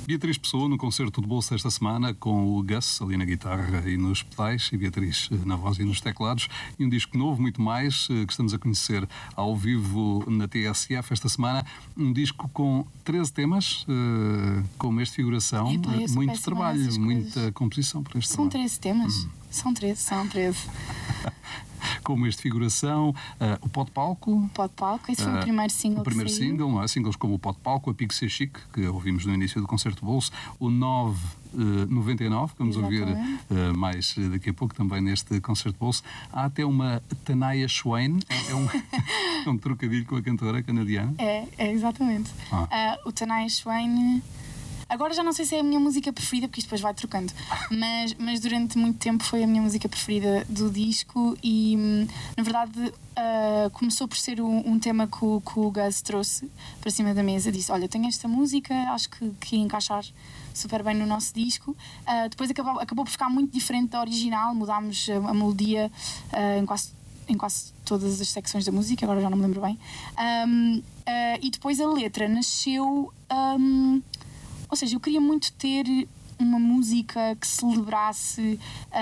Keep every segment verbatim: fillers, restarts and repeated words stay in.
Beatriz Pessoa no concerto de bolso esta semana com o Gus ali na guitarra e nos pedais e Beatriz na voz e nos teclados, e um disco novo, muito mais, que estamos a conhecer ao vivo na T S F esta semana. Um disco com treze temas, com mês de figuração, Epa, muito trabalho, muita coisas. composição para este São trabalho. treze temas? Hum. São treze, são treze. Como este figuração, uh, o Pó de Palco. O Pó de Palco, esse uh, foi o primeiro single. O primeiro que single, não é? Singles como o Pó de Palco, a Pique Ser Chique, que ouvimos no início do concerto de bolso, o nove noventa e nove, que vamos ouvir uh, mais daqui a pouco também neste concerto de bolso. Há até uma Tanaya Swain, é, é, um, é um trocadilho com a cantora canadiana. É, é exatamente. Ah. Uh, o Tanaya Swain. Agora já não sei se é a minha música preferida, porque isto depois vai trocando, mas, mas durante muito tempo foi a minha música preferida do disco e, na verdade, uh, começou por ser um, um tema que o, que o Gus trouxe para cima da mesa. Disse, olha, tenho esta música, acho que, que ia encaixar super bem no nosso disco. Uh, depois acabou, acabou por ficar muito diferente da original, mudámos a, a melodia uh, em quase em quase todas as secções da música, agora já não me lembro bem. Um, uh, e depois a letra nasceu... Um, Ou seja, eu queria muito ter uma música que celebrasse,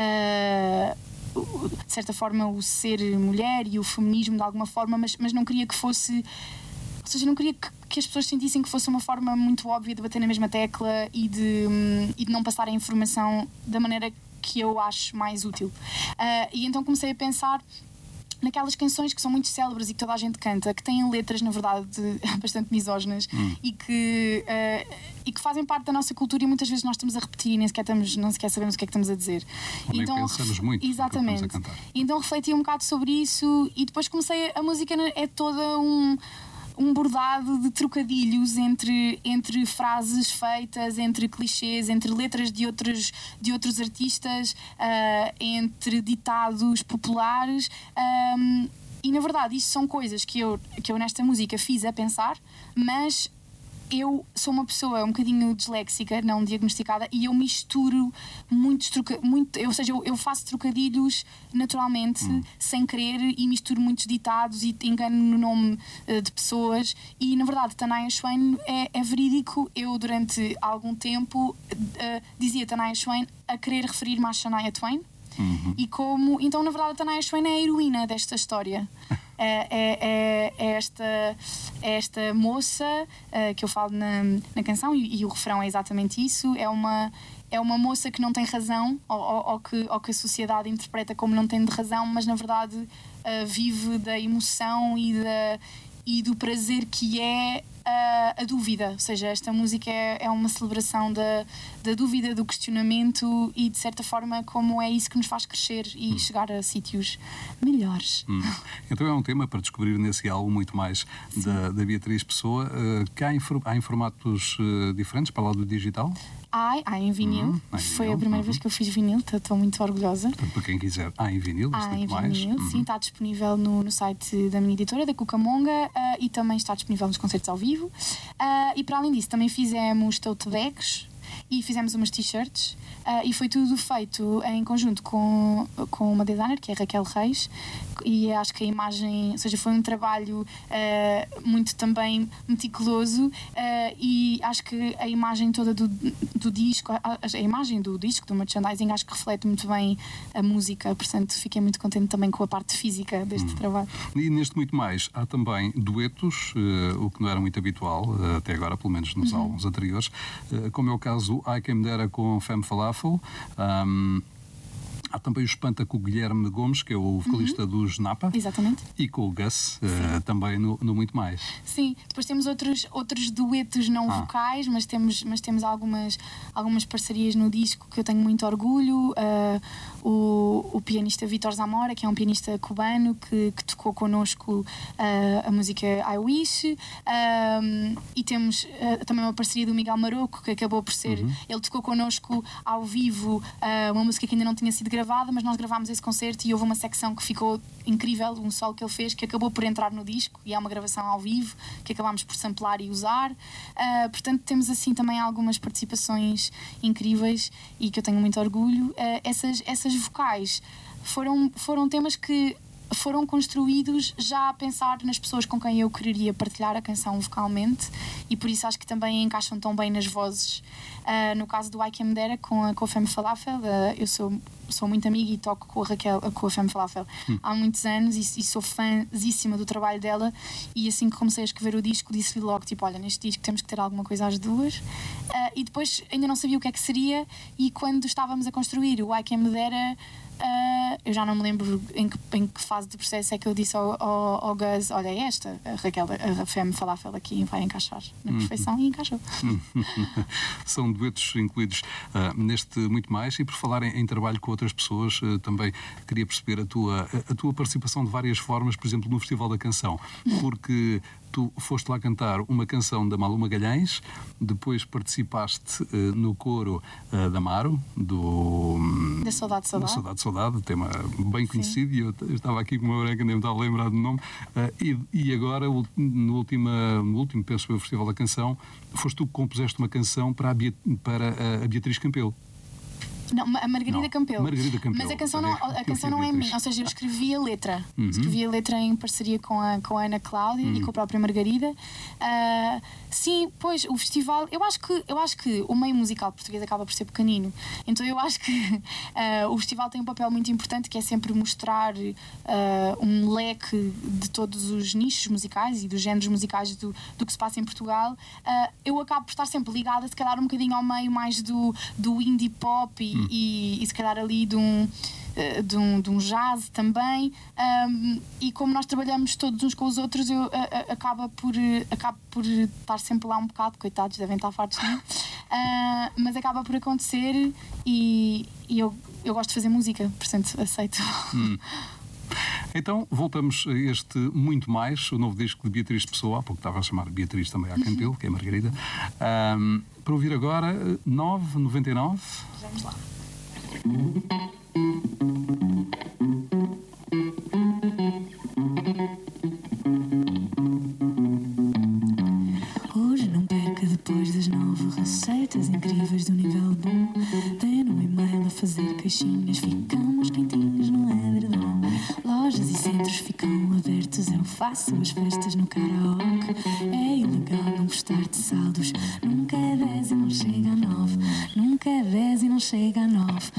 uh, de certa forma, o ser mulher e o feminismo de alguma forma, mas, mas não queria que fosse... Ou seja, não queria que, que as pessoas sentissem que fosse uma forma muito óbvia de bater na mesma tecla e de, um, e de não passar a informação da maneira que eu acho mais útil. Uh, e então comecei a pensar naquelas canções que são muito célebres e que toda a gente canta, que têm letras, na verdade, bastante misóginas hum. e, que, uh, e que fazem parte da nossa cultura e muitas vezes nós estamos a repetir e nem sequer, estamos, não sequer sabemos o que é que estamos a dizer. Ou então, nem pensamos muito. Exatamente. No que estamos a cantar. E então refleti um bocado sobre isso e depois comecei, a música é toda um... um bordado de trocadilhos entre, entre frases feitas, entre clichês, entre letras de outros, de outros artistas, uh, entre ditados populares. Um, e na verdade isto são coisas que eu, que eu nesta música fiz a pensar, mas eu sou uma pessoa um bocadinho disléxica, não diagnosticada, e eu misturo muitos troca, muito, ou seja, eu, eu faço trocadilhos naturalmente, hum. sem querer, e misturo muitos ditados e engano no nome uh, de pessoas. E na verdade, Tanaya Swain é, é verídico. Eu, durante algum tempo, uh, dizia Tanaya Swain a querer referir-me à Shania Twain. Uhum. E como, então na verdade a Tanaya Swain é a heroína desta história. É, é, é, é, esta, é esta moça uh, que eu falo na, na canção e, e o refrão é exatamente isso. É uma, é uma moça que não tem razão ou, ou, ou, que, ou que a sociedade interpreta como não tendo razão, mas na verdade uh, vive da emoção e, da, e do prazer que é a, a dúvida. Ou seja, esta música é, é uma celebração da, da dúvida, do questionamento e de certa forma como é isso que nos faz crescer e hum. chegar a sítios melhores. Hum. Então é um tema para descobrir nesse álbum muito mais da, da Beatriz Pessoa. Uh, que há, em, há em formatos uh, diferentes para lá do digital? Há, há em vinil. Uhum, há em Foi vinil. a primeira uhum. vez que eu fiz vinil, estou muito orgulhosa. Portanto, para quem quiser, há em vinil, há em mais. vinil, uhum. sim, está disponível no, no site da minha editora, da Cucamonga, uh, e também está disponível nos concertos ao vivo. Uh, e para além disso, também fizemos tote bags e fizemos umas t-shirts, uh, e foi tudo feito em conjunto com, com uma designer, que é Raquel Reis, e acho que a imagem, ou seja, foi um trabalho uh, muito também meticuloso, uh, e acho que a imagem toda do, do disco, a, a imagem do disco, do merchandising, acho que reflete muito bem a música, portanto fiquei muito contente também com a parte física deste hum. trabalho. E neste muito mais, há também duetos, uh, o que não era muito habitual, uh, até agora, pelo menos nos uhum. álbuns anteriores, uh, como é o caso I Quem Me Dera com Femme Falafel. Um, Há também o Espanta com o Guilherme Gomes, que é o vocalista uhum. dos Napa. Exatamente. E com o Gus, uh, também no, no Muito Mais. Sim, depois temos outros, outros duetos não ah. vocais, mas temos, mas temos algumas, algumas parcerias no disco que eu tenho muito orgulho. Uh, o, o pianista Vítor Zamora, que é um pianista cubano que, que tocou connosco uh, a música I Wish. Um, e temos uh, também uma parceria do Miguel Maroco, que acabou por ser... Uhum. Ele tocou connosco ao vivo uh, uma música que ainda não tinha sido gravada, mas nós gravámos esse concerto e houve uma secção que ficou incrível, um solo que ele fez, que acabou por entrar no disco, e é uma gravação ao vivo que acabámos por samplar e usar. Uh, portanto, temos assim também algumas participações incríveis e que eu tenho muito orgulho. Uh, essas, essas vocais foram, foram temas que foram construídos já a pensar nas pessoas com quem eu quereria partilhar a canção vocalmente, e por isso acho que também encaixam tão bem nas vozes. Uh, no caso do I Can Dera com a, com a Femme Falafel, uh, eu sou, sou muito amiga e toco com a Raquel, com a Femme Falafel hum. há muitos anos, e, e sou fãzíssima do trabalho dela, e assim que comecei a escrever o disco disse-lhe logo, tipo, olha, neste disco temos que ter alguma coisa às duas. Uh, e depois ainda não sabia o que é que seria, e quando estávamos a construir o I Can Dera, Uh, eu já não me lembro em que, em que fase do processo é que eu disse ao, ao, ao Gus: olha, é esta, a Raquel, a Femme Falafel aqui vai encaixar na perfeição, uhum. E encaixou. São duetos incluídos uh, neste Muito Mais. E por falar em, em trabalho com outras pessoas, uh, também queria perceber a tua, a, a tua participação de várias formas, por exemplo, no Festival da Canção, porque tu foste lá cantar uma canção da Malu Magalhães, depois participaste uh, no coro uh, da Amaro, do... Da Saudade, Saudade. Saudade, Saudade, tema bem conhecido. Sim. E eu, eu estava aqui com uma branca, nem me estava a lembrar do nome. Uh, e, e agora, no, última, no último, penso eu, Festival da Canção, foste tu que compuseste uma canção para a, Beat, para a Beatriz Campelo. Não, a Margarida não, Campelo. Margarida Campelo. Mas a canção não, a canção não é minha, ou seja, eu escrevi a letra. Uhum. Escrevi a letra em parceria com a, com a Ana Cláudia uhum. e com a própria Margarida. Uh, sim, pois, o festival, eu acho, que, eu acho que o meio musical português acaba por ser pequenino. Então eu acho que uh, o festival tem um papel muito importante, que é sempre mostrar uh, um leque de todos os nichos musicais e dos géneros musicais do, do que se passa em Portugal. Uh, eu acabo por estar sempre ligada, se calhar, um bocadinho ao meio mais do, do indie pop e Hum. E, e se calhar ali de um, de um, de um jazz também, um, e como nós trabalhamos todos uns com os outros, eu, a, a, acaba por, acabo por estar sempre lá um bocado, coitados, devem estar fartos de mim, uh, mas acaba por acontecer, e, e eu, eu gosto de fazer música, portanto aceito. Hum. Então, voltamos a este Muito Mais, o novo disco de Beatriz Pessoa, há pouco estava a chamar Beatriz também à Campelo, que é a Margarida. Um, para ouvir agora, nove noventa e nove. Vamos lá. Hoje não perca, depois das nove, receitas incríveis do nível bom. Dê no e-mail a fazer caixinhas, ficamos quentinhos no edredom. Lojas e centros ficam abertos, eu faço as festas no karaoke. É ilegal não gostar de saldos, nunca é dez e não chega a nove. Nunca é dez e não chega a nove.